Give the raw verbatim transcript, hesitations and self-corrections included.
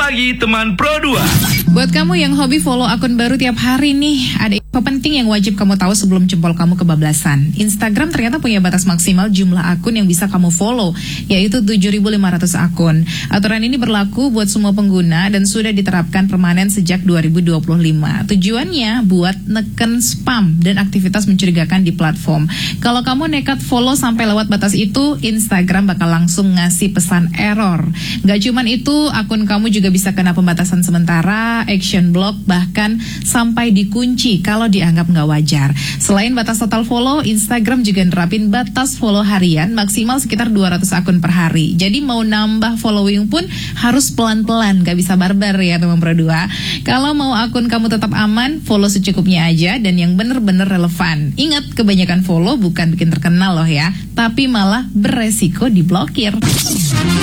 pagi teman Pro dua. Buat kamu yang hobi follow akun baru tiap hari nih, ada info penting yang wajib kamu tahu sebelum jempol kamu kebablasan. Instagram ternyata punya batas maksimal jumlah akun yang bisa kamu follow, yaitu tujuh ribu lima ratus akun. Aturan ini berlaku buat semua pengguna dan sudah diterapkan permanen sejak dua ribu dua puluh lima. Tujuannya buat neken spam dan aktivitas mencurigakan di platform. Kalau kamu nekat follow sampai lewat batas itu, Instagram bakal langsung ngasih pesan error. Gak cuman itu, akun kamu juga bisa kena pembatasan sementara, action block, bahkan sampai dikunci kalau dianggap nggak wajar. Selain batas total follow, Instagram juga nerapin batas follow harian maksimal sekitar dua ratus akun per hari. Jadi mau nambah following pun harus pelan-pelan, nggak bisa barbar ya teman Pro dua. Kalau mau akun kamu tetap aman, follow secukupnya aja dan yang bener-bener relevan. Ingat, kebanyakan follow bukan bikin terkenal loh ya, tapi malah beresiko diblokir.